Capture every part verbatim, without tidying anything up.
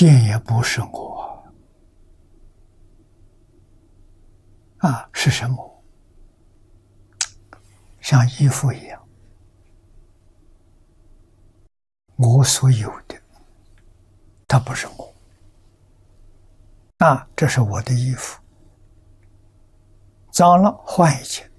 见也不是我啊，是什么？像衣服一样，我所有的，它不是我啊，这是我的衣服，脏了换一件。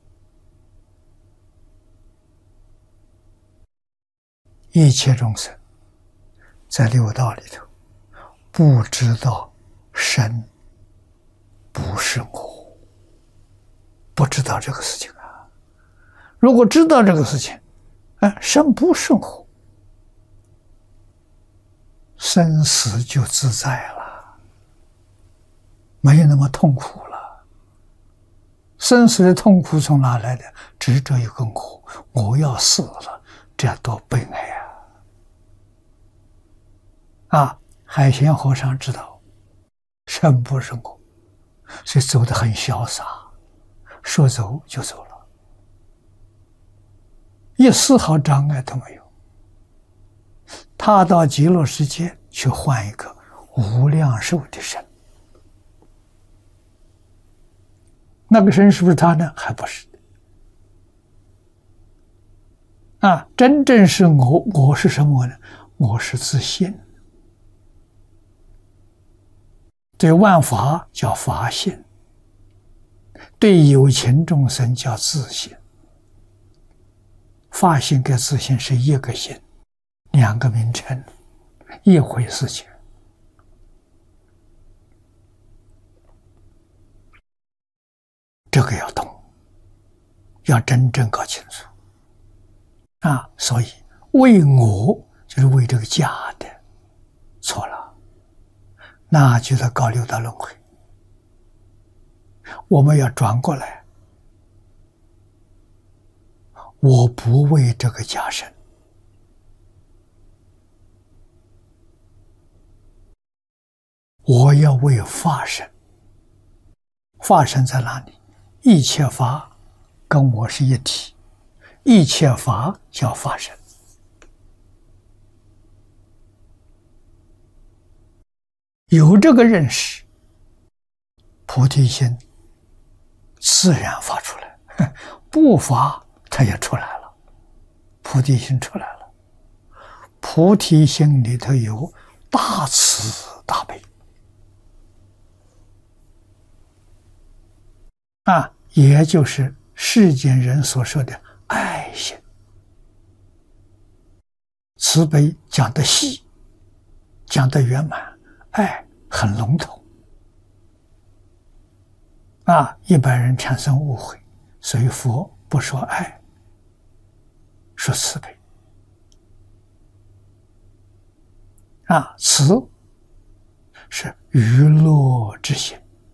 一切众生在六道里头，不知道身不是我，不知道这个事情啊。如果知道这个事情，哎，身不是我，生死就自在了，没有那么痛苦了。生死的痛苦从哪来的？执着一个我，我要死了，这样多悲哀啊！啊，海贤和尚知道身不是我，所以走得很潇洒，说走就走了，一丝毫障碍都没有。他到极乐世界去换一个无量寿的身，那个身是不是他呢？还不是的。啊，真正是我，我是什么呢？我是自信。对万法叫法性，对有情众生叫自性。法性跟自性是一个性，两个名称，一回事情。这个要懂，要真正搞清楚啊！所以为我就是为这个假的，错了。那就在搞六道轮回。我们要转过来，我不为这个假身，我要为法身。法身在哪里？一切法跟我是一体，一切法叫法身。有这个认识，菩提心自然发出来，不发它也出来了，菩提心出来了。菩提心里头有大慈大悲啊，也就是世间人所说的爱心。慈悲讲得细，讲得圆满，爱很笼统啊，一般人产生误会，所以佛不说爱，说慈悲啊。慈是娱乐之心，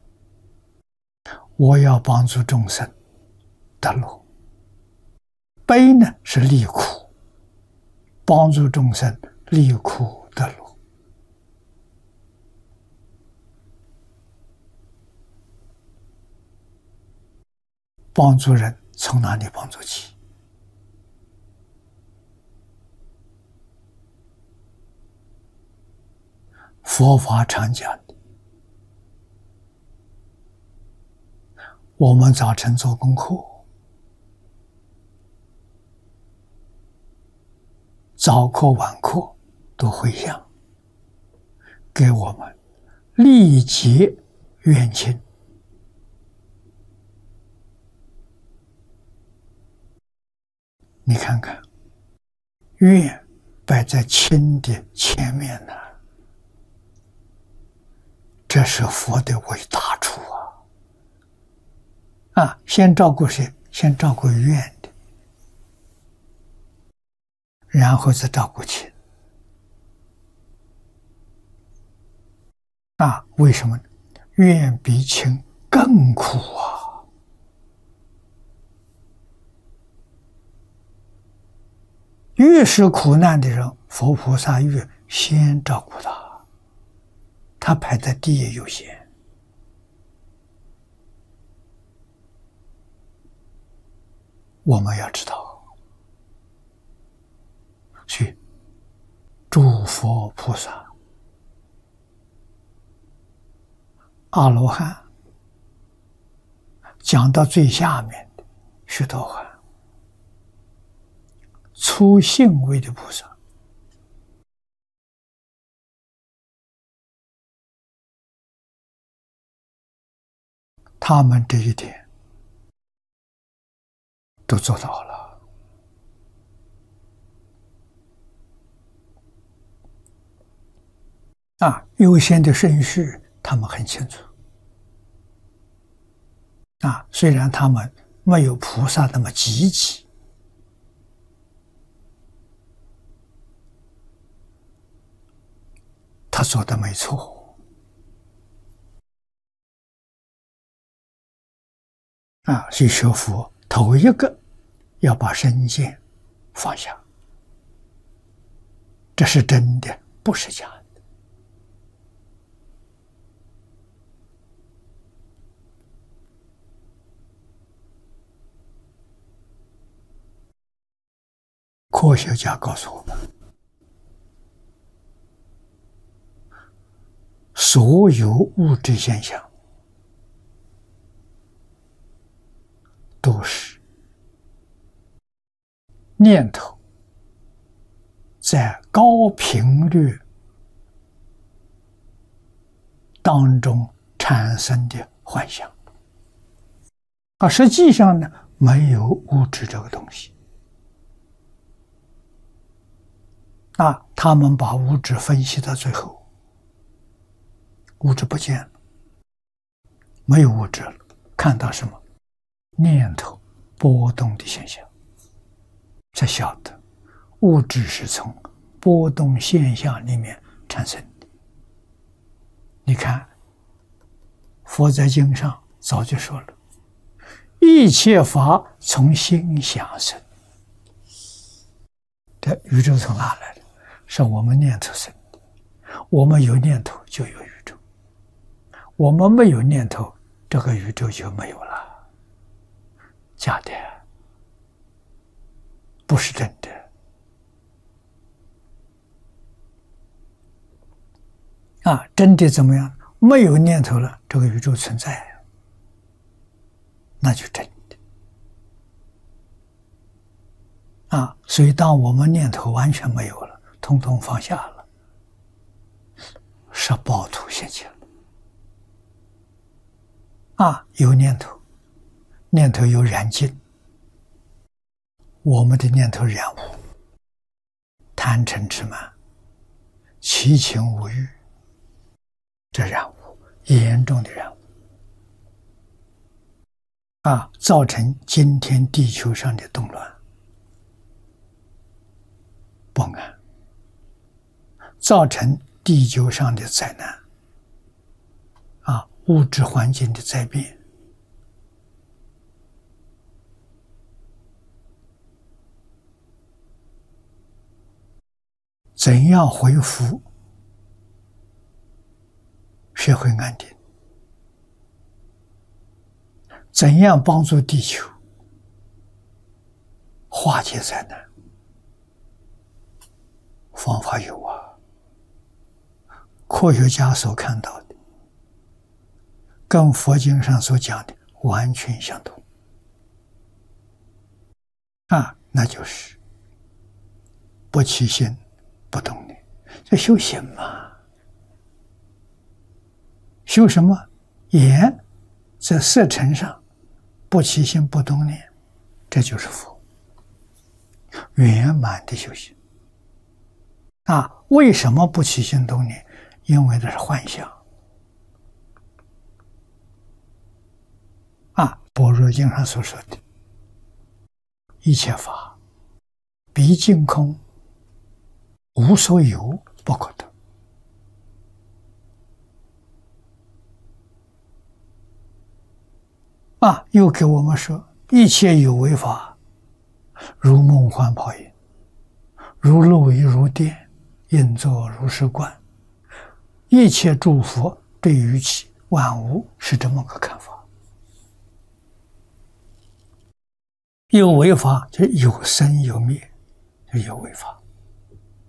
我要帮助众生得乐；悲呢是离苦，帮助众生离苦得乐。帮助人从哪里帮助起？佛法常讲的，我们早晨做功课，早课晚课都回向，给我们历劫冤亲。你看看，愿摆在亲的前面呢，这是佛的伟大处啊！啊，先照顾谁？先照顾愿的，然后再照顾亲。啊，为什么呢？愿比亲更苦啊！越是苦难的人，佛菩萨越先照顾他，他排在第一优先。我们要知道，去诸佛菩萨阿罗汉，讲到最下面的须陀洹，初信位的菩萨，他们这一点都做到了。啊，优先的顺序他们很清楚。啊，虽然他们没有菩萨那么积极，他做的没错。啊，所以学佛头一个要把身见放下，这是真的，不是假的。科学家告诉我们，所有物质现象都是念头在高频率当中产生的幻象，而实际上呢，没有物质这个东西。啊，他们把物质分析到最后，物质不见了，没有物质了，看到什么？念头波动的现象，才晓得物质是从波动现象里面产生的。你看，佛在经上早就说了，一切法从心想生。这宇宙从哪来的？是我们念头生的。我们有念头就有宇宙，我们没有念头，这个宇宙就没有了。假的，不是真的。啊，真的怎么样？没有念头了，这个宇宙存在，那就真的。啊，所以当我们念头完全没有了，统统放下了，是报土现前了。啊，有念头，念头有染净，我们的念头染污，贪嗔痴慢，七情五欲，这染污严重的染污，啊，造成今天地球上的动乱、不安，造成地球上的灾难，啊，物质环境的灾变。怎样恢复社会安定？怎样帮助地球化解灾难？方法有啊，科学家所看到的跟佛经上所讲的完全相同啊，那就是不起心不动念，这修行嘛。修什么？眼在色尘上不起心不动念，这就是佛圆满的修行啊。为什么不起心动念？因为这是幻象啊。般若经上所说的一切法毕竟空，无所有不可得。啊，又给我们说，一切有为法，如梦幻泡影，如露亦如电，应作如是观。一切诸佛对于其万物是这么个看法。有为法就有生有灭，就有为法。